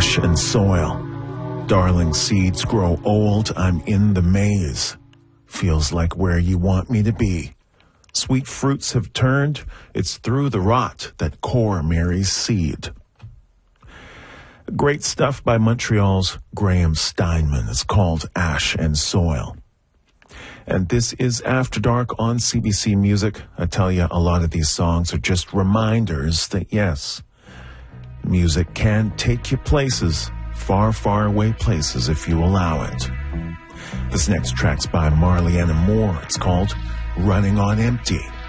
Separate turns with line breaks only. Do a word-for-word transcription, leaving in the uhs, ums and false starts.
Ash and soil. Darling seeds grow old, I'm in the maze. Feels like where you want me to be. Sweet fruits have turned, it's through the rot that core Mary's seed. Great stuff by Montreal's Graham Steinman. It's called Ash and Soil. And this is After Dark on C B C Music. I tell you, a lot of these songs are just reminders that, yes, music can take you places, far, far away places if you allow it. This next track's by Marliana Moore. It's called Running on Empty.